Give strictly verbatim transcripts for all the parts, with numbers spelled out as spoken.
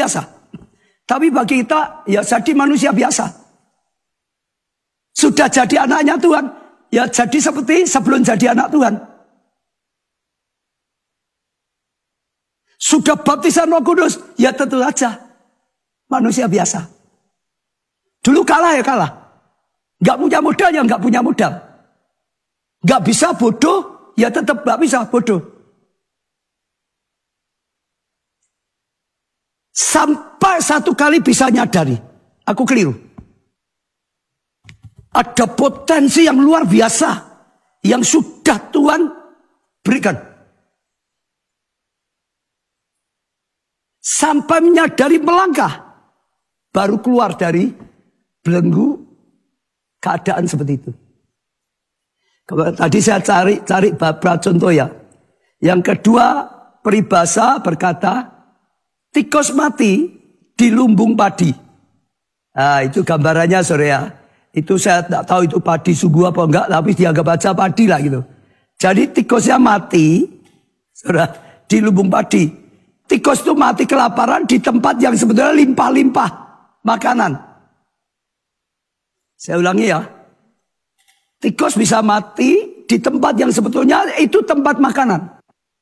biasa. Tapi bagi kita, ya jadi manusia biasa. Sudah jadi anaknya Tuhan, ya jadi seperti sebelum jadi anak Tuhan. Sudah baptisan Roh Kudus, ya tentu saja manusia biasa. Dulu kalah ya kalah. Gak punya modal ya gak punya modal. Gak bisa bodoh, ya tetap gak bisa bodoh. Sampai satu kali bisa nyadari, aku keliru. Ada potensi yang luar biasa yang sudah Tuhan berikan. Sampai menyadari melangkah, baru keluar dari belenggu keadaan seperti itu. Tadi saya cari cari beberapa contoh ya. Yang kedua, peribahasa berkata, tikus mati di lumbung padi. Nah, itu gambarannya saudara ya. Itu saya tidak tahu itu padi sungguh apa enggak, tapi dianggap baca padi lah gitu. Jadi tikusnya mati, saudara, di lumbung padi. Tikus itu mati kelaparan di tempat yang sebetulnya limpah-limpah makanan. Saya ulangi ya. Tikus bisa mati di tempat yang sebetulnya itu tempat makanan.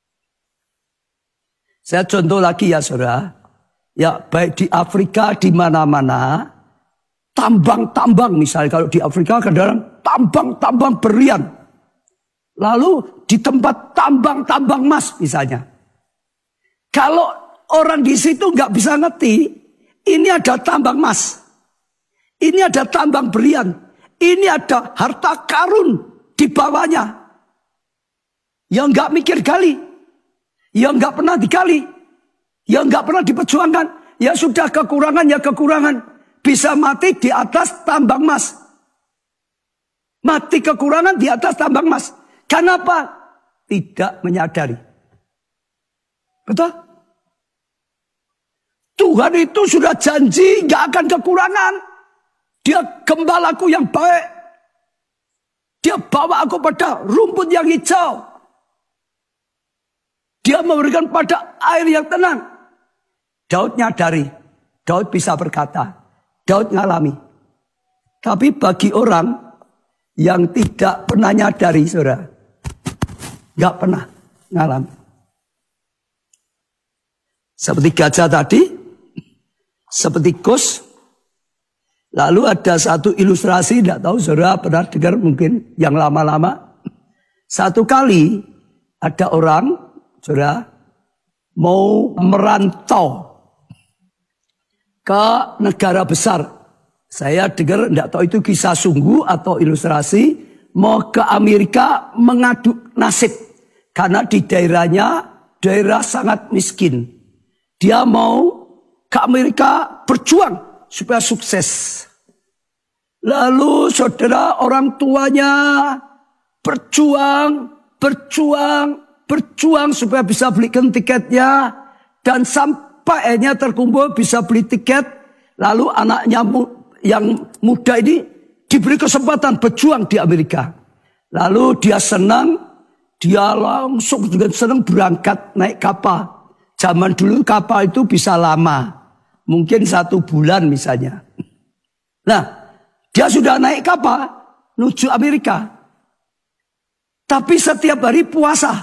Saya contoh lagi ya saudara. Ya baik di Afrika di mana-mana. Tambang-tambang misalnya kalau di Afrika kadang tambang-tambang berlian. Lalu di tempat tambang-tambang emas misalnya. Kalau orang di situ nggak bisa ngerti, ini ada tambang emas, ini ada tambang berlian, ini ada harta karun di bawahnya, yang nggak mikir gali, yang nggak pernah digali, yang nggak pernah diperjuangkan, ya sudah kekurangan ya kekurangan, bisa mati di atas tambang emas, mati kekurangan di atas tambang emas. Kenapa? Tidak menyadari. Betul? Tuhan itu sudah janji gak akan kekurangan. Dia gembalaku yang baik. Dia bawa aku pada rumput yang hijau. Dia memberikan pada air yang tenang. Daud nyadari. Daud bisa berkata. Daud ngalami. Tapi bagi orang yang tidak pernah nyadari, saudara, gak pernah ngalami. Seperti gajah tadi, seperti kus. Lalu ada satu ilustrasi, tidak tahu saudara pernah dengar mungkin yang lama-lama. Satu kali ada orang, saudara, mau merantau ke negara besar. Saya dengar, tidak tahu itu kisah sungguh atau ilustrasi, mau ke Amerika mengadu nasib. Karena di daerahnya, daerah sangat miskin. Dia mau ke Amerika berjuang supaya sukses. Lalu saudara orang tuanya berjuang, berjuang, berjuang supaya bisa belikan tiketnya. Dan sampai akhirnya terkumpul bisa beli tiket. Lalu anaknya yang muda ini diberi kesempatan berjuang di Amerika. Lalu dia senang, dia langsung dengan senang berangkat naik kapal. Zaman dulu kapal itu bisa lama. Mungkin satu bulan misalnya. Nah, dia sudah naik kapal menuju Amerika. Tapi setiap hari puasa.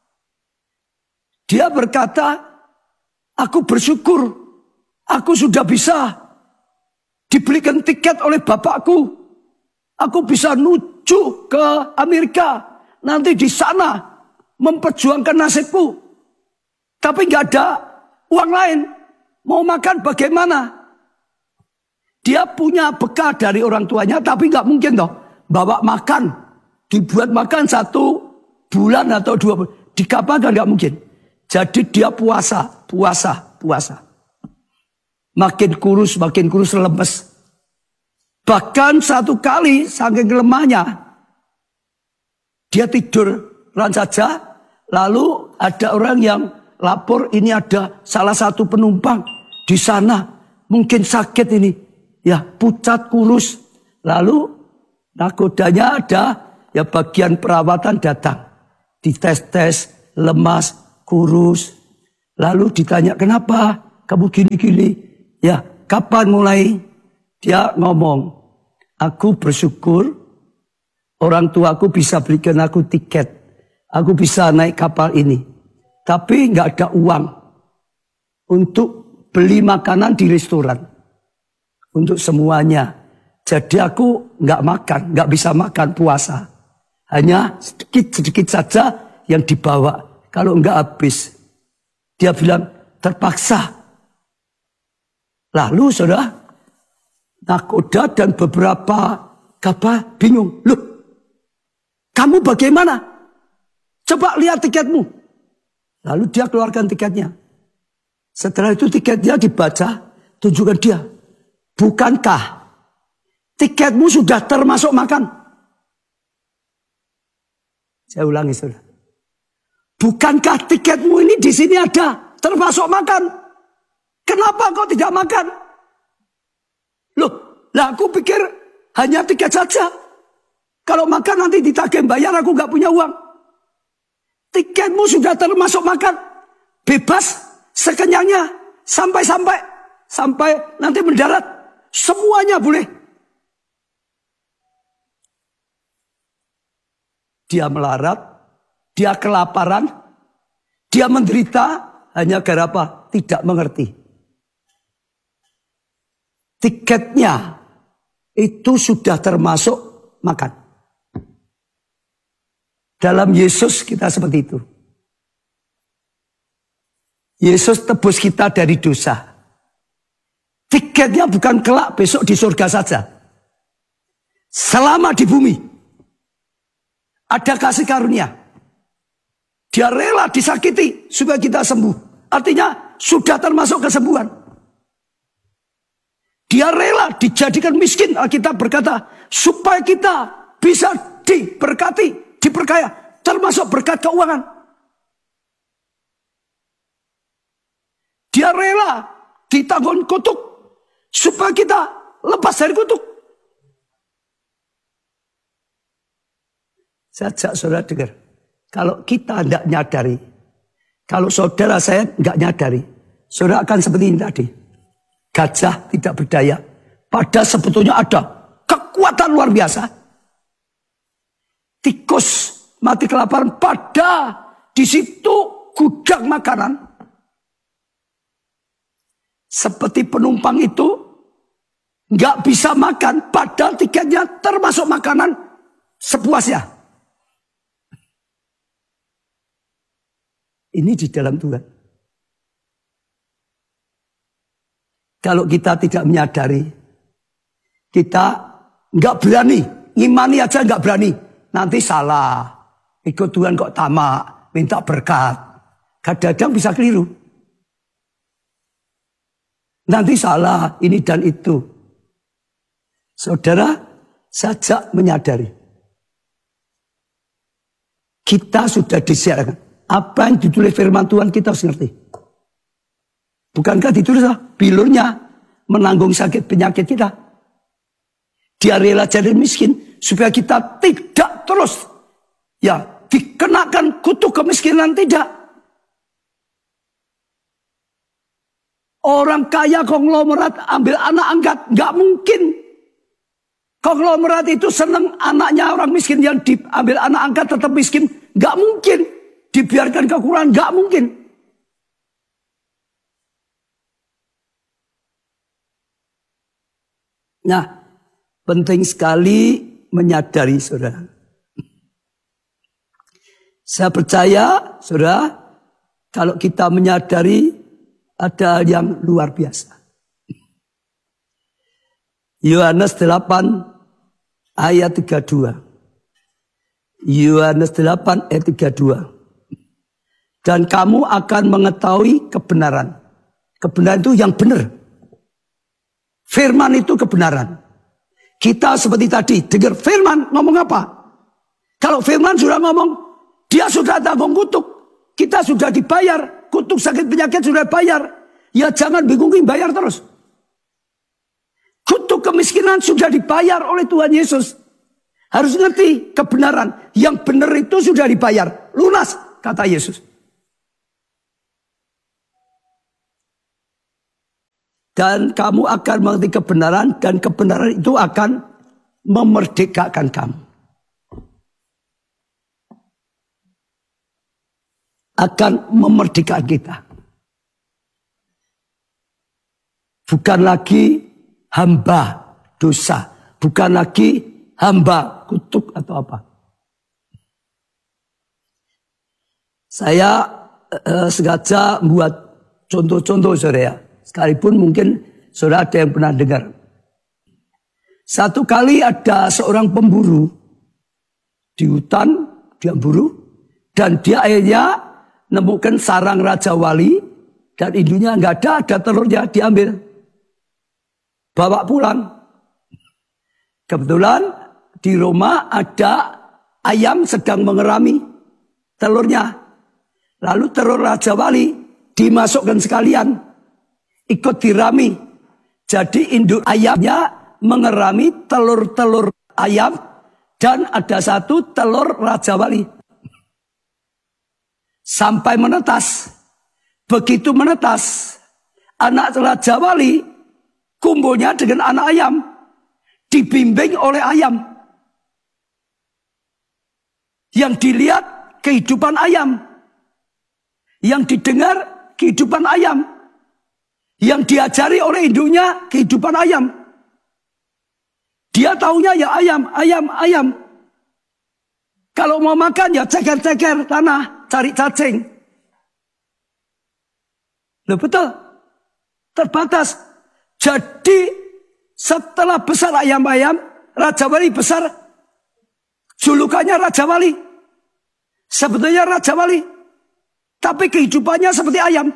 Dia berkata, aku bersyukur. Aku sudah bisa dibelikan tiket oleh bapakku. Aku bisa menuju ke Amerika. Nanti di sana memperjuangkan nasibku. Tapi nggak ada uang lain. Mau makan bagaimana? Dia punya bekal dari orang tuanya, tapi nggak mungkin toh bawa makan, dibuat makan satu bulan atau dua bulan, di kapal kan nggak mungkin. Jadi dia puasa, puasa, puasa. Makin kurus, makin kurus lemes. Bahkan satu kali saking lemahnya, dia tidur ran saja, lalu ada orang yang lapor, ini ada salah satu penumpang di sana, mungkin sakit ini, ya pucat kurus. Lalu nakodanya ada, ya bagian perawatan datang, dites-tes, lemas, kurus. Lalu ditanya kenapa? kamu gini-gini. Ya, kapan mulai dia ngomong, aku bersyukur orang tuaku bisa belikan aku tiket. Aku bisa naik kapal ini. Tapi nggak ada uang untuk beli makanan di restoran. Untuk semuanya. Jadi aku nggak makan, nggak bisa makan puasa. Hanya sedikit-sedikit saja yang dibawa. Kalau nggak habis. Dia bilang terpaksa. Lalu saudara, nakoda dan beberapa kapal bingung. Loh, kamu bagaimana? Coba lihat tiketmu. Lalu dia keluarkan tiketnya. Setelah itu tiketnya dibaca, tunjukkan dia. Bukankah tiketmu sudah termasuk makan? Saya ulangi saudara. Bukankah tiketmu ini di sini ada termasuk makan? Kenapa kau tidak makan? Loh, lah aku pikir hanya tiket saja. Kalau makan nanti ditagih bayar, aku nggak punya uang. Tiketmu sudah termasuk makan. Bebas, sekenyangnya, sampai-sampai. Sampai nanti mendarat. Semuanya boleh. Dia melarat, dia kelaparan, dia menderita, hanya gara apa? Tidak mengerti. Tiketnya itu sudah termasuk makan. Dalam Yesus kita seperti itu. Yesus tebus kita dari dosa. Tiketnya bukan kelak besok di surga saja. Selama di bumi. Ada kasih karunia. Dia rela disakiti supaya kita sembuh. Artinya sudah termasuk kesembuhan. Dia rela dijadikan miskin. Alkitab berkata supaya kita bisa diberkati. Diperkaya, termasuk berkat keuangan. Dia rela ditanggung kutuk supaya kita lepas dari kutuk. Saya ajak saudara dengar, kalau kita tidak nyadari, kalau saudara saya nggak nyadari, saudara akan seperti ini tadi. Gajah tidak berdaya, padahal sebetulnya ada kekuatan luar biasa. Tikus mati kelaparan, pada di situ gudang makanan. Seperti penumpang itu nggak bisa makan, padahal tiketnya termasuk makanan sepuasnya. Ini di dalam Tuhan. Kalau kita tidak menyadari, kita nggak berani, ngimani aja nggak berani. Nanti salah, ikut Tuhan kok tamak, minta berkat. Kadang-kadang bisa keliru. Nanti salah, ini dan itu. Saudara, sajak menyadari. Kita sudah disiarkan. Apa yang ditulis firman Tuhan kita harus ngerti. Bukankah ditulis bilurnya menanggung sakit penyakit kita. Dia rela jadi miskin supaya kita tidak terus ya dikenakan kutuk kemiskinan, tidak. Orang kaya konglomerat ambil anak angkat, nggak mungkin. Konglomerat itu senang anaknya orang miskin yang diambil anak angkat tetap miskin, nggak mungkin. Dibiarkan kekurangan, nggak mungkin. Nah, penting sekali menyadari, saudara. Saya percaya, saudara, kalau kita menyadari ada yang luar biasa. Yohanes delapan ayat tiga puluh dua. Yohanes delapan ayat tiga puluh dua. Dan kamu akan mengetahui kebenaran. Kebenaran itu yang benar. Firman itu kebenaran. Kita seperti tadi dengar firman ngomong apa? Kalau firman sudah ngomong, dia sudah tanggung kutuk. Kita sudah dibayar. Kutuk sakit penyakit sudah bayar. Ya jangan bingungin, bayar terus. Kutuk kemiskinan sudah dibayar oleh Tuhan Yesus. Harus ngerti kebenaran. Yang benar itu sudah dibayar. Lunas, kata Yesus. Dan kamu akan mengerti kebenaran, dan kebenaran itu akan memerdekakan kamu. Akan memerdekakan kita. Bukan lagi hamba dosa. Bukan lagi hamba kutuk atau apa. Saya eh, sengaja buat contoh-contoh saudara. Sekalipun mungkin saudara ada yang pernah dengar. Satu kali ada seorang pemburu di hutan, dia buru, dan dia akhirnya nemukan sarang Raja Wali, dan indunya nggak ada, ada telurnya, diambil, bawa pulang. Kebetulan di Roma ada ayam sedang mengerami telurnya. Lalu telur Raja Wali dimasukkan sekalian, ikut dirami. Jadi induk ayamnya mengerami telur-telur ayam, dan ada satu telur Raja Wali. Sampai menetas. Begitu menetas, anak Raja Wali kumpulnya dengan anak ayam, dibimbing oleh ayam. Yang dilihat kehidupan ayam, yang didengar kehidupan ayam, yang diajari oleh induknya kehidupan ayam. Dia taunya ya ayam, ayam, ayam. Kalau mau makan ya ceker-ceker tanah, cari cacing. Loh betul, terbatas. Jadi setelah besar ayam-ayam, Raja Wali besar, julukannya Raja Wali. Sebetulnya Raja Wali, tapi kehidupannya seperti ayam.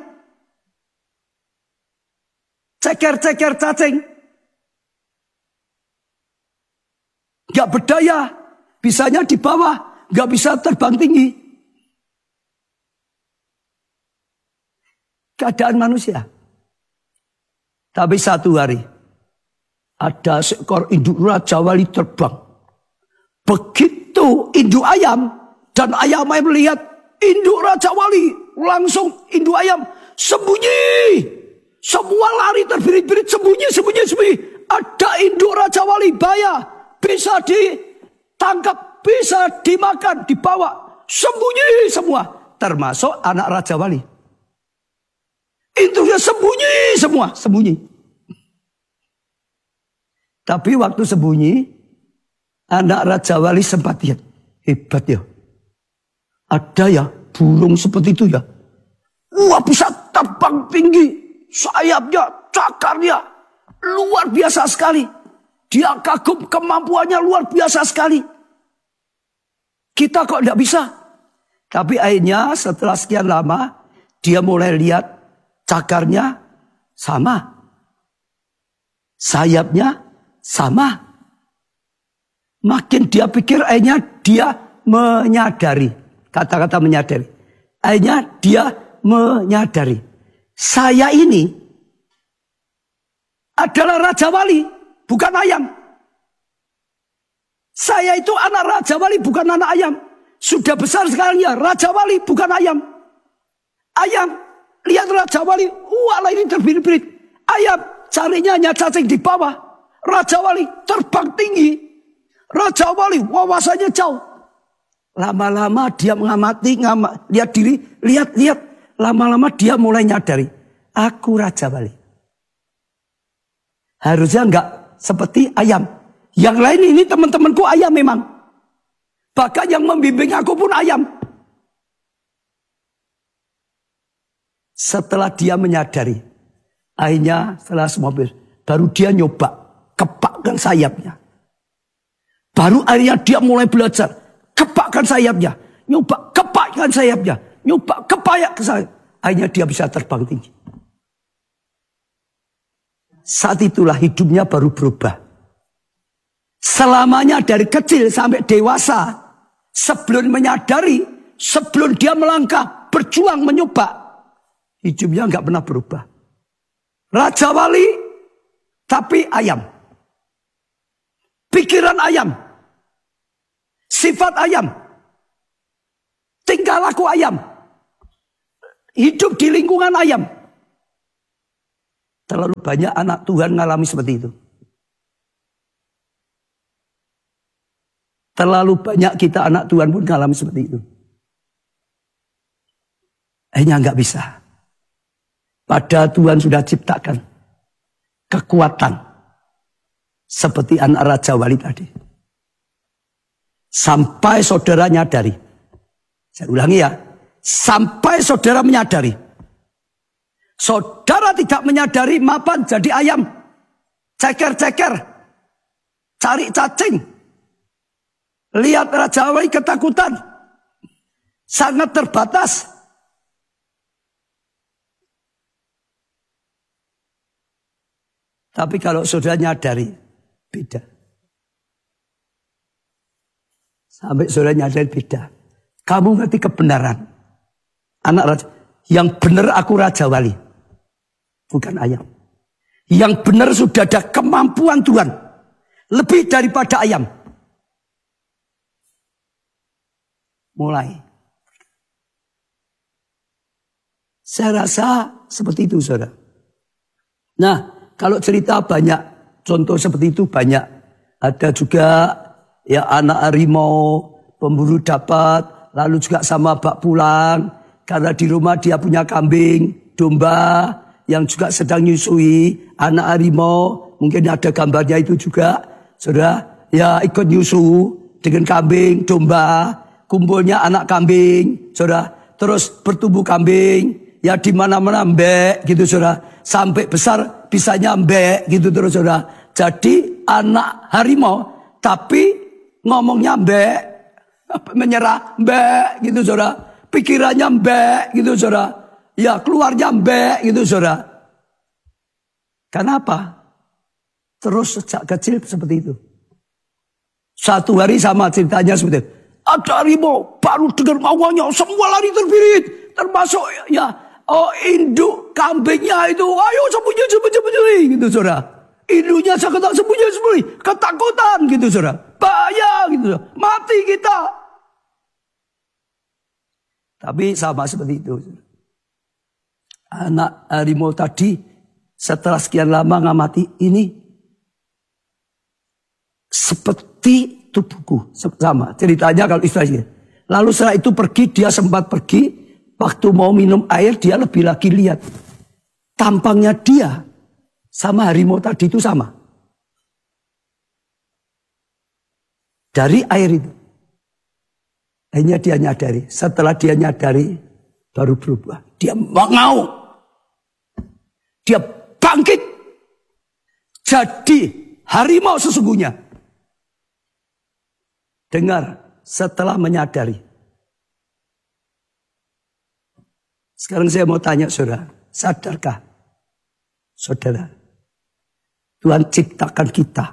Ceker-ceker cacing. Gak berdaya, bisanya di bawah, gak bisa terbang tinggi. Keadaan manusia. Tapi satu hari, ada seekor induk Raja Wali terbang. Begitu induk ayam, dan ayam ayam melihat induk Raja Wali, langsung induk ayam sembunyi. Semua lari terbirit-birit, sembunyi, sembunyi, sembunyi. Ada induk Raja Wali, bahaya. Bisa ditangkap, bisa dimakan, dibawa. Sembunyi semua. Termasuk anak Raja Wali. Induknya sembunyi semua, sembunyi. Tapi waktu sembunyi, anak Raja Wali sempat lihat. Hebat ya. Ada ya burung seperti itu ya. Wah, bisa terbang tinggi. Sayapnya, cakarnya luar biasa sekali. Dia kagum kemampuannya luar biasa sekali. Kita kok tidak bisa. Tapi akhirnya setelah sekian lama, dia mulai lihat cakarnya sama. Sayapnya sama. Makin dia pikir, akhirnya dia menyadari. Kata-kata menyadari. Akhirnya dia menyadari. Saya ini adalah Raja Wali, bukan ayam. Saya itu anak Raja Wali, bukan anak ayam. Sudah besar sekali ya, Raja Wali, bukan ayam. Ayam, lihat Raja Wali, wah ini terbirit-birit. Ayam, carinya hanya cacing di bawah. Raja Wali terbang tinggi. Raja Wali wawasannya jauh. Lama-lama dia mengamati, ngamat, lihat diri, lihat-lihat. Lama-lama dia mulai nyadari, aku Raja Wali. Harusnya enggak seperti ayam. Yang lain ini teman-temanku ayam memang. Bahkan yang membimbing aku pun ayam. Setelah dia menyadari, akhirnya setelah semua baru dia nyoba kepakkan sayapnya. Baru akhirnya dia mulai belajar kepakkan sayapnya, nyoba kepakkan sayapnya. Nyoba kepayak ke saya. Akhirnya dia bisa terbang tinggi. Saat itulah hidupnya baru berubah. Selamanya dari kecil sampai dewasa. Sebelum menyadari. Sebelum dia melangkah. Berjuang menyoba. Hidupnya nggak pernah berubah. Raja Wali. Tapi ayam. Pikiran ayam. Sifat ayam. Tingkah laku ayam. Hidup di lingkungan ayam. Terlalu banyak anak Tuhan mengalami seperti itu. Terlalu banyak kita anak Tuhan pun mengalami seperti itu. Hanya nggak bisa. Padahal Tuhan sudah ciptakan kekuatan seperti anak Raja Wali tadi. Sampai saudara nyadari. Saya ulangi ya. Sampai saudara menyadari. Saudara tidak menyadari mapan jadi ayam. Ceker-ceker. Cari cacing. Lihat Raja Wali ketakutan. Sangat terbatas. Tapi kalau saudara nyadari, beda. Sampai saudara nyadari beda. Kamu ngerti kebenaran. Anak raja. Yang benar aku Raja Wali. Bukan ayam. Yang benar sudah ada kemampuan Tuhan. Lebih daripada ayam. Mulai. Saya rasa seperti itu saudara. Nah. Kalau cerita banyak, contoh seperti itu banyak. Ada juga ya anak harimau, pemburu dapat, lalu juga sama bak pulang. Karena di rumah dia punya kambing, domba, yang juga sedang nyusui. Anak harimau, mungkin ada gambarnya itu juga. Saudara, ya ikut nyusu dengan kambing, domba. Kumpulnya anak kambing, saudara. Terus bertumbuh kambing. Ya di mana-mana mbek gitu saudara. Sampai besar bisa nyambek gitu terus saudara. Jadi anak harimau tapi ngomongnya mbek. Menyerah mbek gitu saudara. Pikirannya mbek gitu saudara. Ya keluarnya mbek gitu saudara. Kenapa? Terus sejak kecil seperti itu. Satu hari sama ceritanya seperti itu. Ada harimau baru dengar mauannya semua lari terbirit. Termasuk ya oh induk kambingnya itu, ayo sembunyi, sembunyi, sembunyi, gitu saudara. Induknya sangat sembunyi, sembunyi, ketakutan gitu saudara. Bahaya gitu saudara. Mati kita. Tapi sama seperti itu. Anak harimau tadi setelah sekian lama ngamati ini seperti tubuhku. Sama ceritanya kalau istilahnya. Lalu setelah itu pergi, dia sempat pergi. Waktu mau minum air dia lebih lagi lihat. Tampangnya dia sama harimau tadi itu sama. Dari air itu. Akhirnya dia nyadari. Setelah dia nyadari baru berubah. Dia mau. Dia bangkit. Jadi harimau sesungguhnya. Dengar setelah menyadari. Sekarang saya mau tanya saudara, sadarkah saudara, Tuhan ciptakan kita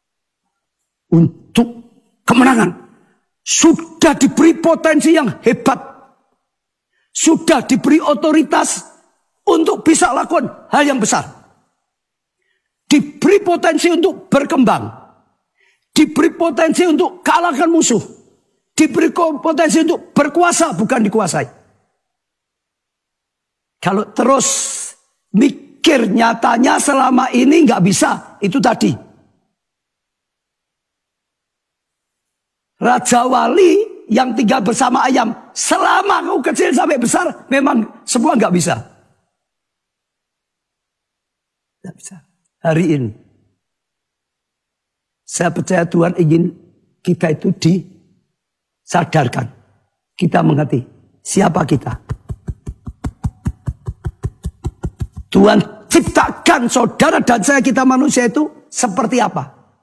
untuk kemenangan. Sudah diberi potensi yang hebat. Sudah diberi otoritas untuk bisa lakukan hal yang besar. Diberi potensi untuk berkembang. Diberi potensi untuk kalahkan musuh. Diberi potensi untuk berkuasa bukan dikuasai. Kalau terus mikir nyatanya selama ini nggak bisa, itu tadi. Raja Wali yang tinggal bersama ayam, selama kau kecil sampai besar, memang semua nggak bisa. Nggak bisa. Hari ini, saya percaya Tuhan ingin kita itu disadarkan. Kita mengerti siapa kita. Tuhan ciptakan saudara dan saya, kita manusia itu seperti apa?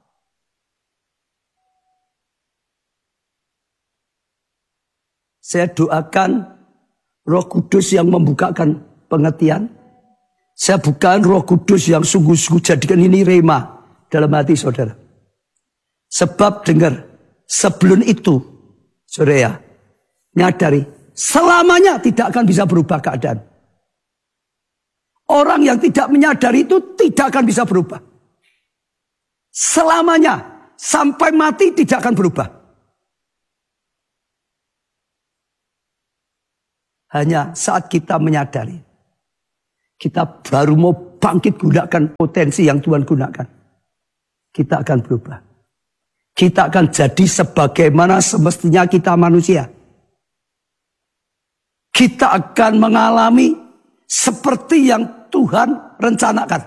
Saya doakan Roh Kudus yang membukakan pengertian. Saya bukan Roh Kudus yang sungguh-sungguh jadikan ini rema dalam hati saudara. Sebab dengar, sebelum itu saudara ya, nyadari selamanya tidak akan bisa berubah keadaan. Orang yang tidak menyadari itu tidak akan bisa berubah. Selamanya. Sampai mati tidak akan berubah. Hanya saat kita menyadari. Kita baru mau bangkit gunakan potensi yang Tuhan gunakan, kita akan berubah. Kita akan jadi sebagaimana semestinya kita manusia. Kita akan mengalami seperti yang Tuhan rencanakan.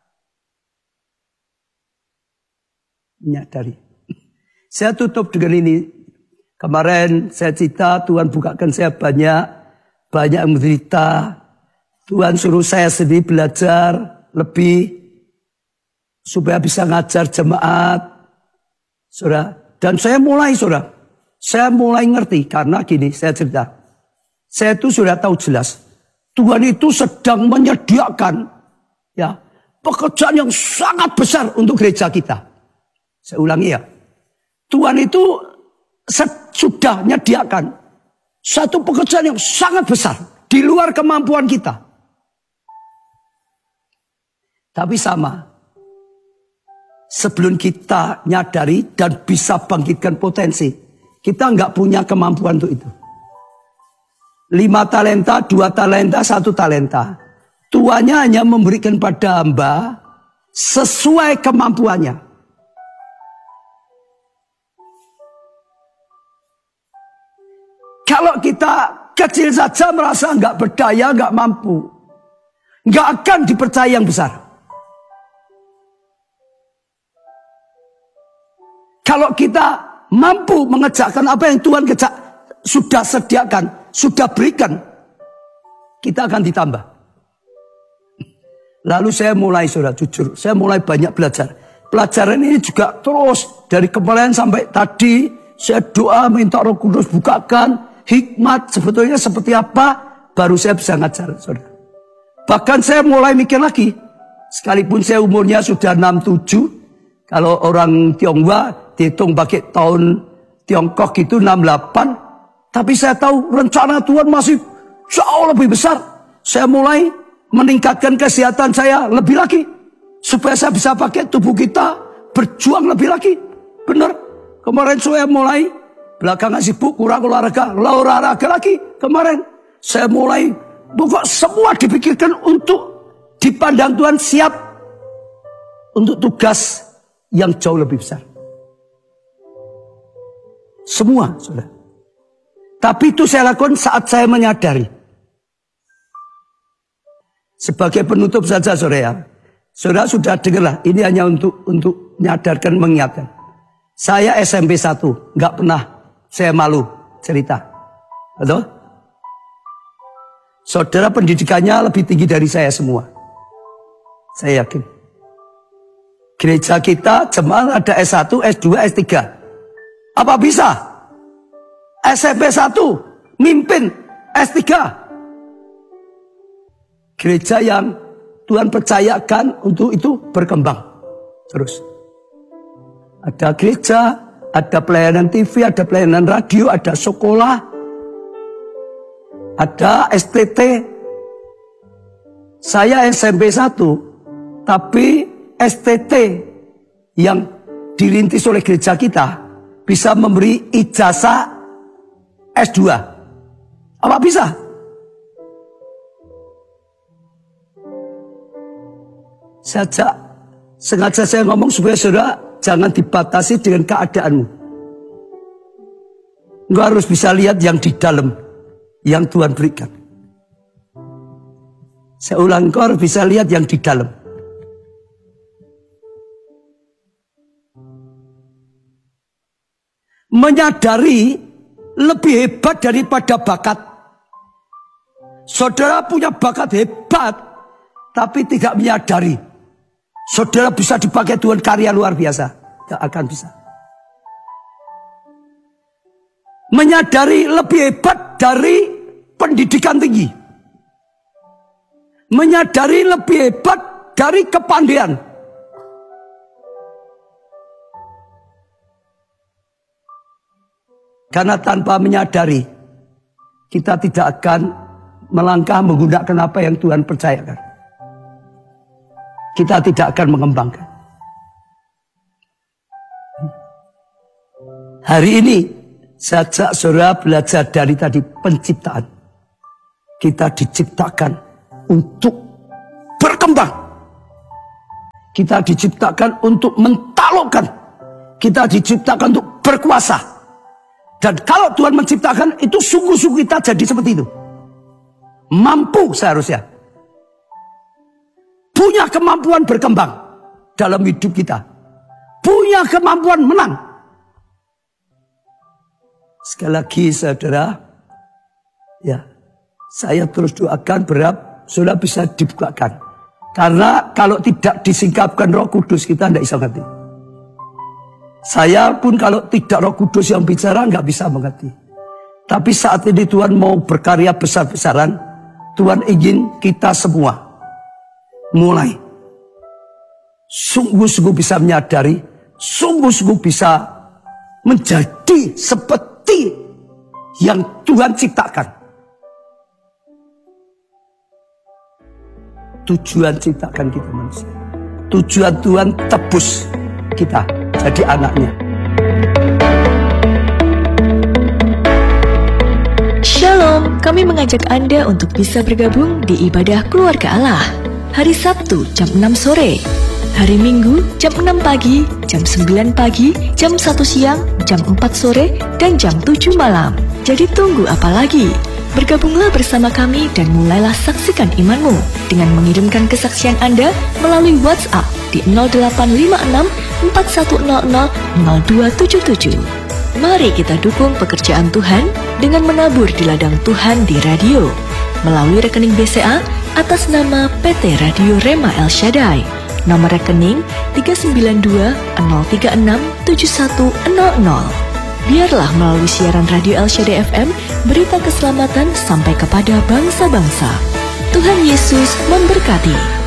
Menyadari. Saya tutup dengan ini. Kemarin saya cerita Tuhan bukakan saya banyak, banyak menderita. Tuhan suruh saya sendiri belajar lebih supaya bisa ngajar jemaat. Saudara, dan saya mulai saudara, saya mulai ngerti karena gini, saya cerita. Saya itu sudah tahu jelas, Tuhan itu sedang menyediakan ya pekerjaan yang sangat besar untuk gereja kita. Saya ulangi ya. Tuhan itu sudah menyediakan satu pekerjaan yang sangat besar di luar kemampuan kita. Tapi sama, sebelum kita nyadari dan bisa bangkitkan potensi, kita nggak punya kemampuan untuk itu. Lima talenta, dua talenta, satu talenta. Tuannya hanya memberikan pada hamba sesuai kemampuannya. Kalau kita kecil saja merasa nggak berdaya, nggak mampu, nggak akan dipercaya yang besar. Kalau kita mampu mengerjakan apa yang Tuhan kejak, sudah sediakan, sudah berikan, kita akan ditambah. Lalu saya mulai, saudara, jujur, saya mulai banyak belajar. Pelajaran ini juga terus dari kemarin sampai tadi, saya doa minta Roh Kudus bukakan hikmat sebetulnya seperti apa, baru saya bisa ngajar, saudara. Bahkan saya mulai mikir lagi, sekalipun saya umurnya sudah enam puluh tujuh, kalau orang Tionghoa dihitung pakai tahun Tiongkok itu enam puluh delapan. Tapi saya tahu rencana Tuhan masih jauh lebih besar. Saya mulai meningkatkan kesehatan saya lebih lagi. Supaya saya bisa pakai tubuh kita berjuang lebih lagi. Benar. Kemarin saya mulai belakangan sibuk kurang olahraga. Olahraga lagi kemarin. Saya mulai pokok semua dipikirkan untuk dipandang Tuhan siap untuk tugas yang jauh lebih besar. Semua, saudara. Tapi itu saya lakukan saat saya menyadari. Sebagai penutup saja, saudara. Saudara sudah dengarlah. Ini hanya untuk untuk menyadarkan, mengingatkan. Saya S M P satu, nggak pernah saya malu cerita. Betul? Saudara pendidikannya lebih tinggi dari saya semua. Saya yakin. Gereja kita jemaat ada S satu, S dua, S tiga. Apa bisa S M P satu mimpin S tiga? Gereja yang Tuhan percayakan untuk itu berkembang terus. Ada gereja, ada pelayanan T V, ada pelayanan radio, ada sekolah, ada S T T. Saya S M P satu, tapi S T T yang dirintis oleh gereja kita bisa memberi ijazah S dua. Apa bisa? Saja sengaja saya ngomong supaya saudara jangan dibatasi dengan keadaanmu. Engkau harus bisa lihat yang di dalam yang Tuhan berikan. Saya ulang, engkau harus bisa lihat yang di dalam. Menyadari lebih hebat daripada bakat. Saudara punya bakat hebat, tapi tidak menyadari. Saudara bisa dipakai Tuhan karya luar biasa. Tidak akan bisa. Menyadari lebih hebat dari pendidikan tinggi. Menyadari lebih hebat dari kepandaian. Karena tanpa menyadari, kita tidak akan melangkah menggunakan apa yang Tuhan percayakan. Kita tidak akan mengembangkan. Hari ini, sejak saudara belajar dari tadi penciptaan. Kita diciptakan untuk berkembang. Kita diciptakan untuk mentaklukkan. Kita diciptakan untuk berkuasa. Dan kalau Tuhan menciptakan, itu sungguh-sungguh kita jadi seperti itu. Mampu seharusnya. Punya kemampuan berkembang dalam hidup kita. Punya kemampuan menang. Sekali lagi saudara, ya, saya terus doakan berharap saudara bisa dibukakan. Karena kalau tidak disingkapkan Roh Kudus, kita tidak bisa mengerti. Saya pun kalau tidak Roh Kudus yang bicara nggak bisa mengerti. Tapi saat ini Tuhan mau berkarya besar-besaran. Tuhan ingin kita semua mulai sungguh-sungguh bisa menyadari, sungguh-sungguh bisa menjadi seperti yang Tuhan ciptakan. Tujuan ciptakan kita manusia. Tujuan Tuhan tebus kita jadi anaknya. Shalom, kami mengajak Anda untuk bisa bergabung di ibadah keluarga Allah. Hari Sabtu jam enam sore, hari Minggu jam enam pagi, jam sembilan pagi, jam satu siang, jam empat sore, dan jam tujuh malam. Jadi tunggu apa lagi? Bergabunglah bersama kami dan mulailah saksikan imanmu dengan mengirimkan kesaksian Anda melalui WhatsApp di nol delapan lima enam empat satu nol nol nol dua tujuh tujuh. Mari kita dukung pekerjaan Tuhan dengan menabur di ladang Tuhan di radio melalui rekening B C A atas nama P T Radio Rema El Shaddai. Nomor rekening tiga sembilan dua nol tiga enam tujuh satu nol nol. Biarlah melalui siaran Radio El Shaddai F M, berita keselamatan sampai kepada bangsa-bangsa. Tuhan Yesus memberkati.